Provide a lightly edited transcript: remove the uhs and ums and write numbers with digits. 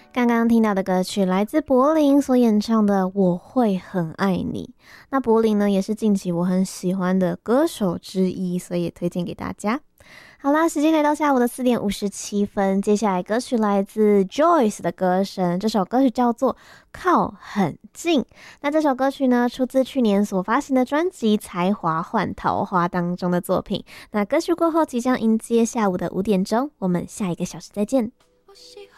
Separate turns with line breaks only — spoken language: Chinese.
刚刚听到的歌曲来自柏林所演唱的《我会很爱你》。那柏林呢，也是近期我很喜欢的歌手之一，所以也推荐给大家。好啦，时间来到下午的4点57分，接下来歌曲来自 Joyce 的歌声，这首歌曲叫做《靠很近》。那这首歌曲呢，出自去年所发行的专辑《才华换桃花》当中的作品。那歌曲过后即将迎接下午的5点钟，我们下一个小时再见。我喜欢